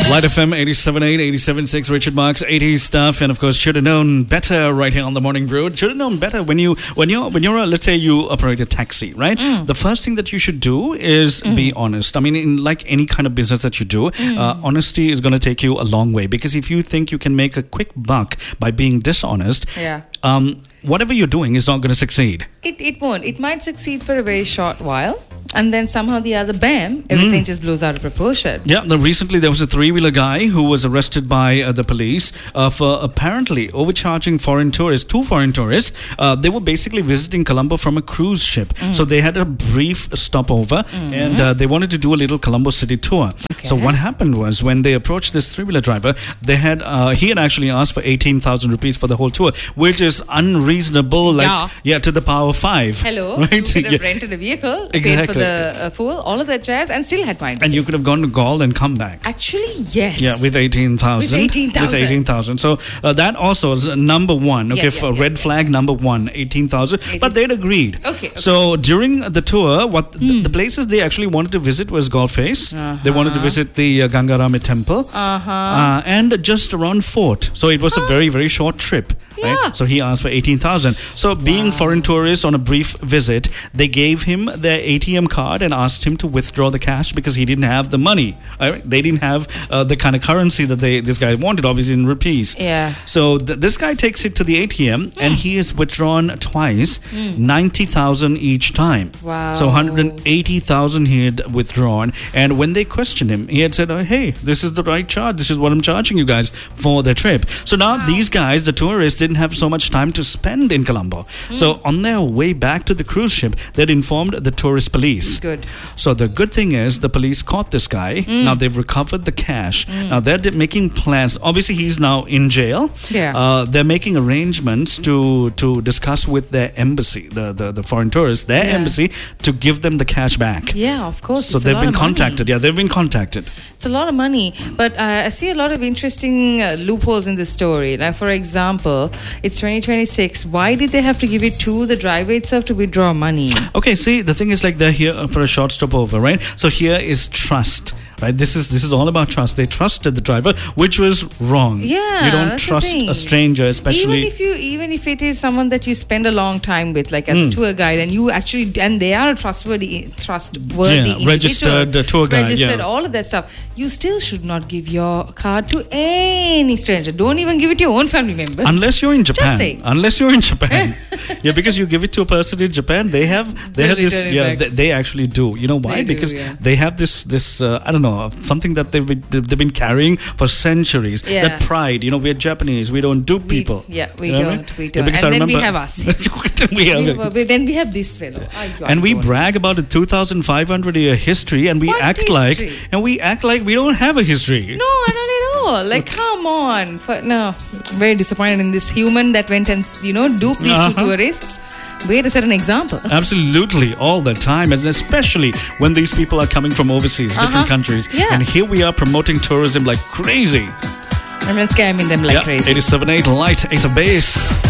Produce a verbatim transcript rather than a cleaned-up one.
Light F M eighty-seven point eight, eighty-seven point six, Richard Marks, eighties stuff, and of course, should have known better right here on the Morning Brew. Should have known better when you when you're when you're a, let's say you operate a taxi, right? Mm. The first thing that you should do is mm. be honest. I mean, in like any kind of business that you do, mm. uh, honesty is going to take you a long way, because if you think you can make a quick buck by being dishonest, yeah. um, whatever you're doing is not going to succeed. It it won't. It might succeed for a very short while. And then somehow the other, bam, everything mm. just blows out of proportion. Yeah, the, recently there was a three-wheeler guy who was arrested by uh, the police uh, for apparently overcharging foreign tourists, two foreign tourists. Uh, they were basically visiting Colombo from a cruise ship. Mm. So they had a brief stopover mm. and uh, they wanted to do a little Colombo city tour. Okay. So what happened was, when they approached this three-wheeler driver, they had uh, he had actually asked for eighteen thousand rupees for the whole tour, which is unreasonable. Like, yeah. yeah, to the power of five. Hello, right? you could have yeah. rented a vehicle, exactly. paid for the uh, fuel, all of that jazz, and still had money. And you could have gone to Gaul and come back. Actually, yes. Yeah, with eighteen thousand. With eighteen thousand. With eighteen thousand. So uh, that also is number one. Okay, yeah, for yeah, yeah, red yeah. flag number one, eighteen thousand. But they'd agreed. Okay, okay. So during the tour, what mm. the, the places they actually wanted to visit was Galle Face. Uh-huh. They wanted to visit the uh, Gangarami temple. Uh-huh. Uh, and just around Fort. So it was huh? a very, very short trip. Yeah. Right? So he asked for eighteen thousand. So being wow. foreign tourists on a brief visit, they gave him their A T M card and asked him to withdraw the cash because he didn't have the money. Right? They didn't have uh, the kind of currency that they this guy wanted, obviously in rupees. Yeah. So th- this guy takes it to the A T M mm. and he has withdrawn twice, mm. ninety thousand each time. Wow. So one hundred eighty thousand he had withdrawn. And when they questioned him, he had said, oh, hey, this is the right charge. This is what I'm charging you guys for the trip. So now wow. these guys, the tourists, didn't have so much time to spend in Colombo. Mm. So on their way back to the cruise ship, they'd informed the tourist police. Good. So the good thing is the police caught this guy. Mm. Now they've recovered the cash. Mm. Now they're making plans. Obviously, he's now in jail. Yeah. Uh, they're making arrangements to to discuss with their embassy, the, the, the foreign tourists, their yeah. embassy, to give them the cash back. Yeah, of course. So it's they've a lot been of contacted. Money. Yeah, they've been contacted. It's a lot of money. But uh, I see a lot of interesting uh, loopholes in this story. Like, for example, it's twenty twenty-six. Why did they have to give it to the driver itself to withdraw money? Okay, see, the thing is, like, they're here for a short stopover, right? So here is trust. Right, this is this is all about trust. They trusted the driver, which was wrong. Yeah, you don't that's trust the thing. a stranger, especially even if you even if it is someone that you spend a long time with, like as mm. a tour guide, and you actually and they are a trustworthy, trustworthy, yeah, registered uh, tour guide, registered, yeah. all of that stuff. You still should not give your card to any stranger. Don't even give it to your own family members, unless you're in Japan. Just say. Unless you're in Japan, yeah, because you give it to a person in Japan, they have they They'll have this. Yeah, they, they actually do. You know why? They do, because yeah. they have this this uh, I don't know, something that they've been, they've been carrying for centuries. Yeah. That pride, you know, we're Japanese, we don't do people. We, yeah, we you know don't. I mean? We don't. Yeah, because and I then remember, we have us. we have, we, we, then we have this fellow. I, I and we brag about a two thousand five hundred year history, and we what act history? like and we act like we don't have a history. No, not at all. Like, come on. For, no, very disappointed in this human that went and you know duped these uh-huh. two tourists. Way to set an example. Absolutely, all the time, and especially when these people are coming from overseas, uh-huh. different countries. Yeah. And here we are promoting tourism like crazy. And then scamming them like yeah, crazy. eighty-seven point eight Light Ace of Base.